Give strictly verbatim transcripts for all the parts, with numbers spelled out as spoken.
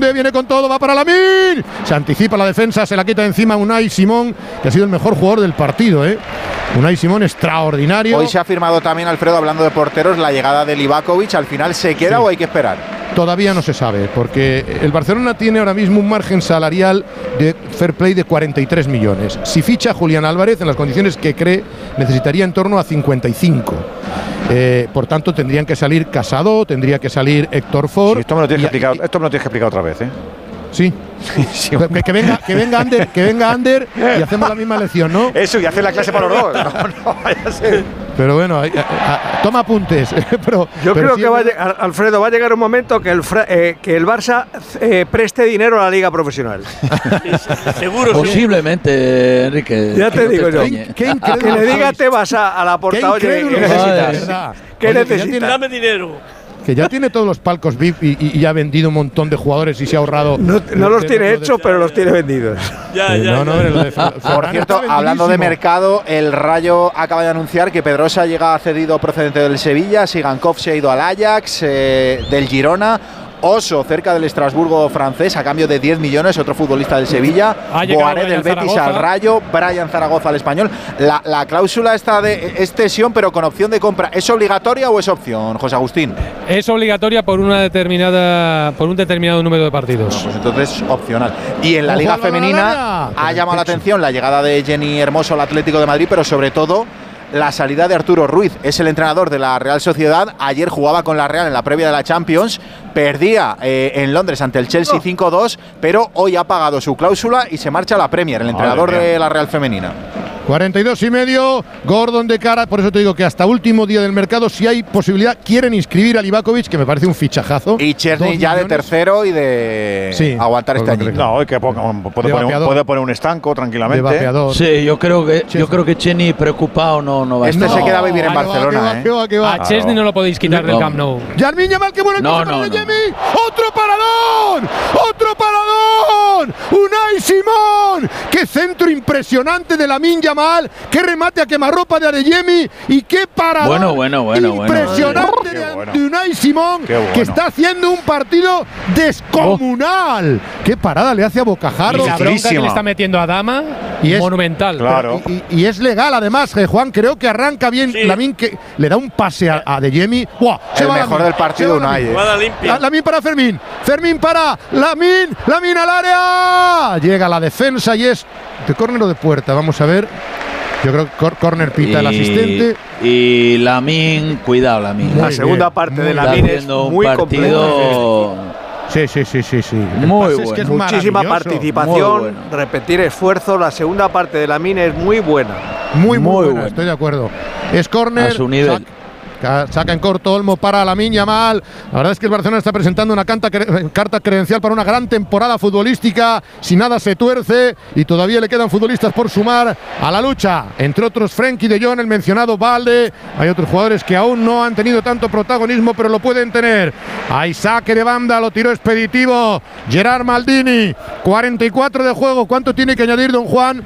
Kunde, viene con todo, va para Lamine. Se anticipa la defensa, se la quita encima Unai Simón, que ha sido el mejor jugador del partido, ¿eh? Unai Simón extraordinario. Hoy se ha firmado también, Alfredo, hablando de porteros, la llegada de Livakovic. ¿Al final se queda sí. o hay que esperar? Todavía no se sabe, porque el Barcelona tiene ahora mismo un margen salarial de fair play de cuarenta y tres millones. Si ficha a Julián Álvarez, en las condiciones que cree, necesitaría en torno a cincuenta y cinco. Eh, por tanto, tendrían que salir Casado, tendría que salir Héctor Ford. Sí, esto me lo tienes que explicar, esto me lo tienes que explicar otra vez, ¿eh? Sí. sí que, que venga, que venga Ander, que venga Ander y hacemos la misma lección, ¿no? Eso, y hacer la clase para los dos. No, no, vaya a ser. Pero bueno, a, a, a, toma apuntes. pero, Yo pero creo que va a, Alfredo, va a llegar un momento que el, eh, que el Barça eh, preste dinero a la Liga Profesional. Seguro. Posiblemente, Enrique. Ya te digo yo. Qué que le diga te vas a, a la portada. Oye, ¿qué necesitas? ¿Qué necesitas? Dame dinero. Que ya tiene todos los palcos V I P y, y, y ha vendido un montón de jugadores y se ha ahorrado. No, no los tiene hechos, pero los tiene vendidos. Ya, ya, no, no, ya. no, de Por cierto, hablando de mercado, el Rayo acaba de anunciar que Pedrosa llega cedido procedente del Sevilla, Sigankov se ha ido al Ajax, eh, del Girona. Oso, cerca del Estrasburgo francés, a cambio de diez millones, otro futbolista del Sevilla. Boaré del Betis Zaragoza. Al Rayo, Brian Zaragoza al Español. La, la cláusula esta de es cesión, pero con opción de compra, ¿es obligatoria o es opción, José Agustín? Es obligatoria por una determinada por un determinado número de partidos. No, pues entonces opcional. Y en la Liga Femenina ha llamado la atención la llegada de Jenny Hermoso al Atlético de Madrid, pero sobre todo la salida de Arturo Ruiz. Es el entrenador de la Real Sociedad. Ayer jugaba con la Real en la previa de la Champions. Perdía eh, en Londres ante el Chelsea cinco dos, pero hoy ha pagado su cláusula y se marcha a la Premier, el entrenador de la Real Femenina. cuarenta y dos y medio, Gordon de cara, por eso te digo que hasta último día del mercado, si hay posibilidad, quieren inscribir a Livakovic, que me parece un fichajazo. Y Chesney ya de tercero y de sí, aguantar este año. No, es que puede poner, un, puede poner un estanco tranquilamente. Sí, yo creo que Chesney. yo creo que Chesney preocupado no, no va a Este estar. se queda a vivir en ah, Barcelona. Va, ¿eh? que va, que va. A claro. Chesney no lo podéis quitar no. del Camp Nou. Yarmin Yamal, qué bueno el no, pase no, para no. Yemi. ¡Otro paradón! ¡Otro paradón! ¡Unai Simón! ¡Qué centro impresionante de Lamine Yamal! ¡Qué remate a quemarropa de Adeyemi! ¡Y qué paradón! Bueno, bueno, bueno. Impresionante bueno, de, bueno. de Unai Simón, bueno. que está haciendo un partido descomunal. Oh. ¡Qué parada le hace a Bocajarro! Y la bronca que le está metiendo a Dama, y es monumental. Claro. Y, y, y es legal, además, eh, Juan. Creo que arranca bien sí. Lamine, que le da un pase a, a Adeyemi. ¡Buah! El mejor Lamine. del partido, Unai. La, Lamine para Fermín. Fermín para Lamine. Lamine al área. Llega la defensa y es de córner o de puerta. Vamos a ver. Yo creo que córner pita y, el asistente. Y Lamine, cuidado Lamine. La segunda bien, parte de Lamine es muy partido. Sí, sí, sí, sí, sí. Muy bueno. Es que es muchísima participación, bueno. repetir esfuerzo. La segunda parte de Lamine es muy buena. Muy, muy, muy buena, buena. Estoy de acuerdo. Es córner. A su nivel. Saca, saca en corto Olmo para Lamine Yamal. La verdad es que el Barcelona está presentando una canta, carta credencial para una gran temporada futbolística. Si nada se tuerce y todavía le quedan futbolistas por sumar a la lucha. Entre otros Frenkie de Jong, el mencionado Valde. Hay otros jugadores que aún no han tenido tanto protagonismo, pero lo pueden tener. Hay saque de banda, lo tiró expeditivo Gerard Maldini. cuarenta y cuatro de juego. ¿Cuánto tiene que añadir, don Juan?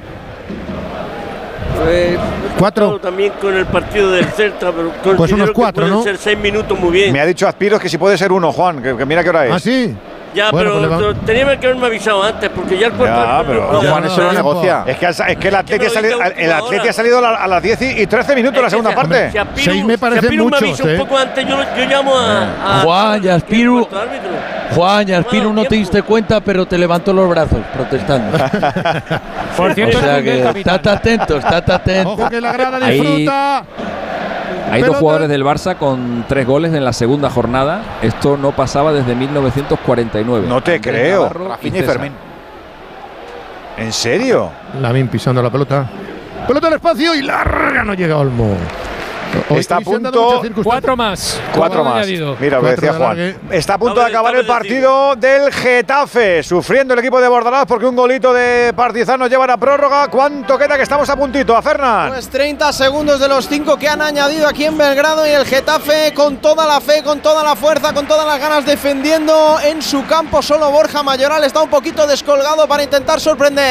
Eh, cuatro. También con el partido del Celta, pero pues unos cuatro, que pueden ¿no? ser seis minutos muy bien. Me ha dicho Azpiros que si puede ser uno, Juan, que, que mira qué hora es. Ah, sí. Ya, bueno, pero, pues pero tenía que haberme avisado antes, porque ya el cuarto. Ya, pero no, Juan, eso no negocia. Es que, es que el Atleti ha salido, el Atleti ha salido a las diez y trece minutos en la segunda parte. Si Aspiru, Seis me parece si Aspiru muchos, me avisa ¿eh? un poco antes, yo, yo llamo a, a Juan y Aspiru. Juan y Aspiru no te diste cuenta, pero te levantó los brazos protestando. Por cierto, o sea que estate atento, estate atento. Ojo que la grada disfruta. Hay dos jugadores del Barça con tres goles en la segunda jornada. Esto no pasaba desde mil novecientos cuarenta y nueve. No te Andrés creo. Navarro Rafinha y Fermín. ¿En serio? Lamine pisando la pelota. Pelota al espacio y larga, no llega Olmo. Hoy Está a se han dado punto. muchas circunstancias. Cuatro más. Cuatro más. Añadido. Mira lo que Cuatro decía de Juan. largue. Está a punto de acabar el partido del Getafe. Sufriendo el equipo de Bordalás porque un golito de Partizan nos lleva a prórroga. ¿Cuánto queda? Que estamos a puntito. A Fernán. Pues treinta segundos de los cinco que han añadido aquí en Belgrado, y el Getafe con toda la fe, con toda la fuerza, con todas las ganas defendiendo en su campo. Solo Borja Mayoral está un poquito descolgado para intentar sorprender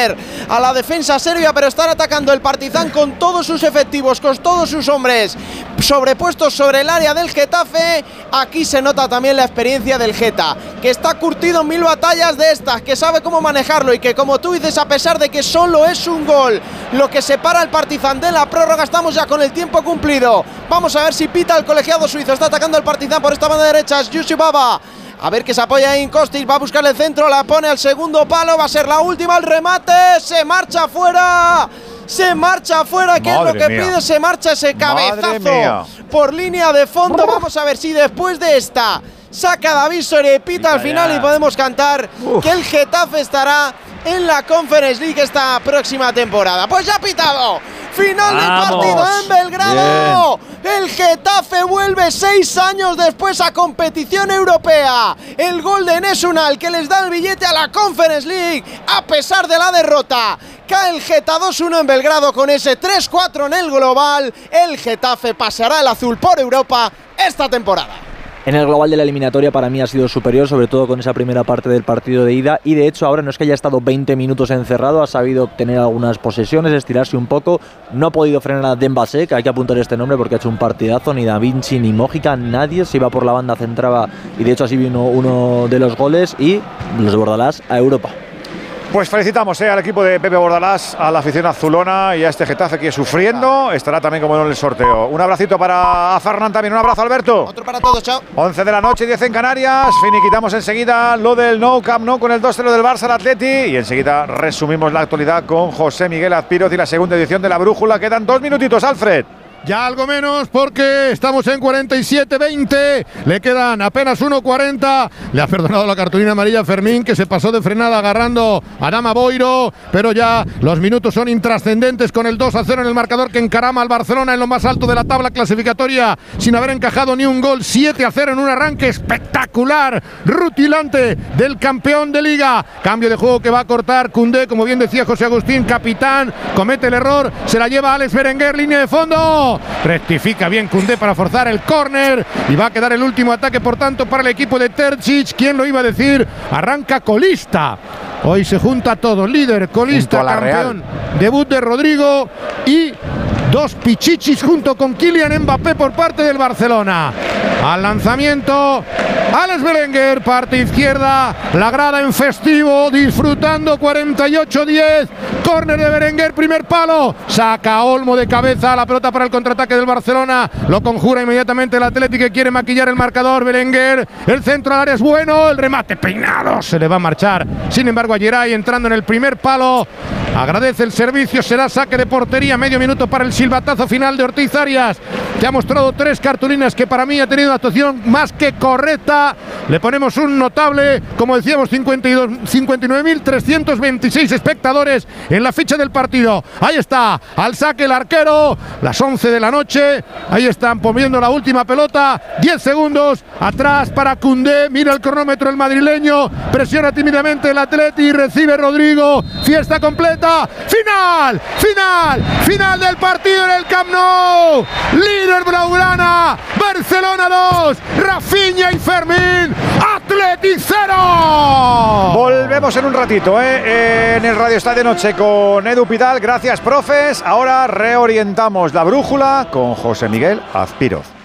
a la defensa serbia, pero están atacando el Partizan con todos sus efectivos, con todos sus hombres sobrepuestos sobre el área del Getafe. Aquí se nota también la experiencia del Geta, que está curtido en mil batallas de estas, que sabe cómo manejarlo y que, como tú dices, a pesar de que solo es un gol lo que separa el Partizan de la prórroga, estamos ya con el tiempo cumplido. Vamos a ver si pita el colegiado suizo. Está atacando el Partizan por esta banda derecha, es Yusuf Baba. A ver que se apoya ahí en Kostic, va a buscar el centro, la pone al segundo palo, va a ser la última, el remate, se marcha fuera, se marcha fuera, que es lo que mía. pide, se marcha ese cabezazo por línea de fondo. Vamos a ver si después de esta saca David Soria y pita al final y podemos cantar Uf. que el Getafe estará en la Conference League esta próxima temporada. Pues ya ha pitado. Final del partido en Belgrado. Bien. El Getafe vuelve seis años después a competición europea. El gol de Enes Ünal, que les da el billete a la Conference League a pesar de la derrota. Cae el Geta dos uno en Belgrado con ese tres cuatro en el global. El Getafe pasará el azul por Europa esta temporada. En el global de la eliminatoria para mí ha sido superior, sobre todo con esa primera parte del partido de ida, y de hecho ahora no es que haya estado veinte minutos encerrado, ha sabido obtener algunas posesiones, estirarse un poco, no ha podido frenar a Dembélé, que hay que apuntar este nombre porque ha hecho un partidazo, ni Da Vinci ni Mójica, nadie se iba por la banda, centraba, y de hecho así vino uno de los goles, y los Bordalás a Europa. Pues felicitamos eh, al equipo de Pepe Bordalás, a la afición azulona y a este Getafe que es sufriendo. Estará también como en el sorteo. Un abracito para Fernán también. Un abrazo, Alberto. Otro para todos, chao. once de la noche, diez en Canarias. Finiquitamos enseguida lo del Nou Camp Nou con el dos cero del Barça al Atleti. Y enseguida resumimos la actualidad con José Miguel Azpiroz y la segunda edición de La Brújula. Quedan dos minutitos, Alfred. Ya algo menos porque estamos en cuarenta y siete veinte, le quedan apenas uno cuarenta, le ha perdonado la cartulina amarilla a Fermín, que se pasó de frenada agarrando a Dama Boiro, pero ya los minutos son intrascendentes con el dos a cero en el marcador que encarama al Barcelona en lo más alto de la tabla clasificatoria sin haber encajado ni un gol. Siete a cero en un arranque espectacular, rutilante del campeón de Liga. Cambio de juego que va a cortar Koundé, como bien decía José Agustín, capitán, comete el error, se la lleva Alex Berenguer, línea de fondo. Rectifica bien Koundé para forzar el córner y va a quedar el último ataque, por tanto, para el equipo de Terzic. ¿Quién lo iba a decir? Arranca colista. Hoy se junta todo, líder, colista, campeón. Real. Debut de Rodrigo y dos pichichis junto con Kylian Mbappé por parte del Barcelona. Al lanzamiento, Alex Berenguer, parte izquierda, la grada en festivo, disfrutando. Cuarenta y ocho diez, córner de Berenguer, primer palo, saca Olmo de cabeza, la pelota para el contraataque del Barcelona, lo conjura inmediatamente el Atlético, que quiere maquillar el marcador. Berenguer, el centro al área es bueno, el remate peinado, se le va a marchar, sin embargo a Geray entrando en el primer palo, agradece el servicio, será saque de portería, medio minuto para el silbatazo final de Ortiz Arias, que ha mostrado tres cartulinas, que para mí ha tenido una actuación más que correcta. Le ponemos un notable, como decíamos, cincuenta y nueve mil trescientos veintiséis espectadores en la ficha del partido. Ahí está, al saque el arquero, las once de la noche, ahí están poniendo la última pelota, diez segundos, atrás para Koundé, mira el cronómetro el madrileño, presiona tímidamente el Atleti, recibe Rodrigo, fiesta completa, final, final, final del partido en el Camp Nou, líder blaugrana, Barcelona dos, Rafinha y Fermín, Atleti cero. Volvemos en un ratito ¿eh? en el Radio Estadio Noche con Edu Pidal. Gracias, profes. Ahora reorientamos la brújula con José Miguel Azpiroz.